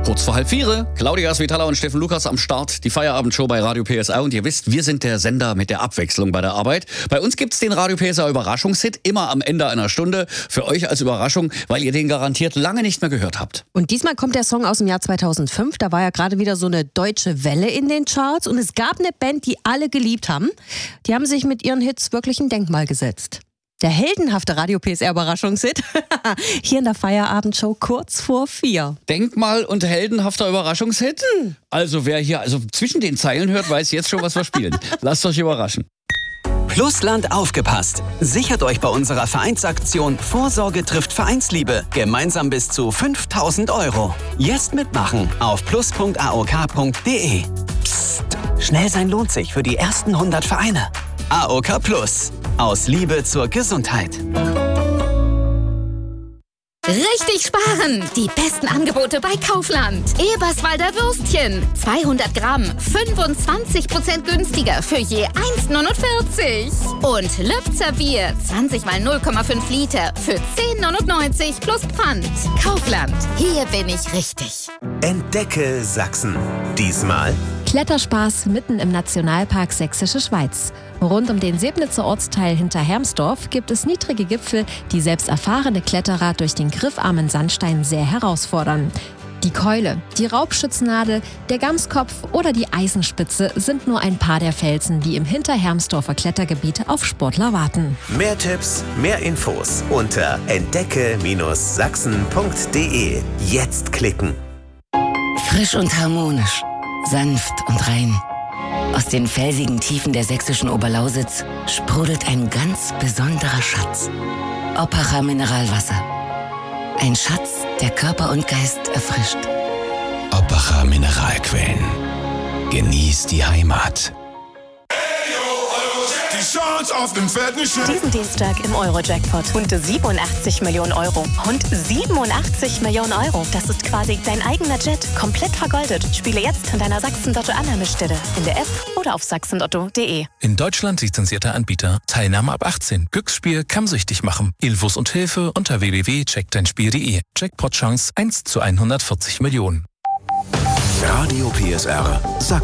Kurz vor 3:30, Claudia Svitala und Steffen Lukas am Start. Die Feierabendshow bei Radio PSR. Und ihr wisst, wir sind der Sender mit der Abwechslung bei der Arbeit. Bei uns gibt's den Radio PSR Überraschungshit immer am Ende einer Stunde. Für euch als Überraschung, weil ihr den garantiert lange nicht mehr gehört habt. Und diesmal kommt der Song aus dem Jahr 2005. Da war ja gerade wieder so eine deutsche Welle in den Charts. Und es gab eine Band, die alle geliebt haben. Die haben sich mit ihren Hits wirklich ein Denkmal gesetzt. Der heldenhafte Radio PSR Überraschungshit. Hier in der Feierabendshow kurz vor 4. Denkmal und heldenhafter Überraschungshit? Also wer hier zwischen den Zeilen hört, weiß jetzt schon, was wir spielen. Lasst euch überraschen. Plusland aufgepasst. Sichert euch bei unserer Vereinsaktion Vorsorge trifft Vereinsliebe gemeinsam bis zu 5.000 €. Jetzt mitmachen auf plus.aok.de. Psst, schnell sein lohnt sich für die ersten 100 Vereine. AOK Plus. Aus Liebe zur Gesundheit. Richtig sparen! Die besten Angebote bei Kaufland. Eberswalder Würstchen. 200 Gramm, 25% günstiger für je 1,49. Und Lübzer Bier, 20 mal 0,5 Liter für 10,99 plus Pfand. Kaufland, hier bin ich richtig. Entdecke Sachsen. Diesmal Kletterspaß mitten im Nationalpark Sächsische Schweiz. Rund um den Sebnitzer Ortsteil hinter Hermsdorf gibt es niedrige Gipfel, die selbst erfahrene Kletterer durch den griffarmen Sandstein sehr herausfordern. Die Keule, die Raubschützennadel, der Gamskopf oder die Eisenspitze sind nur ein paar der Felsen, die im Hinterhermsdorfer Klettergebiet auf Sportler warten. mehr Tipps, mehr Infos unter entdecke-sachsen.de. Jetzt klicken. Frisch und harmonisch, sanft und rein. Aus den felsigen Tiefen der sächsischen Oberlausitz sprudelt ein ganz besonderer Schatz. Oppacher Mineralwasser. Ein Schatz, der Körper und Geist erfrischt. Oppacher Mineralquellen. Genießt die Heimat. Diesen Dienstag im Euro-Jackpot. Rund 87 Millionen €. Rund 87 Millionen €. Das ist quasi dein eigener Jet. Komplett vergoldet. Spiele jetzt an deiner Sachsen-Lotto-Annahmestelle. In der App oder auf sachsenlotto.de. In Deutschland lizenzierter Anbieter. Teilnahme ab 18. Glücksspiel kann süchtig machen. Infos und Hilfe unter www.checkdeinspiel.de. Jackpot-Chance 1 zu 140 Millionen. Radio PSR.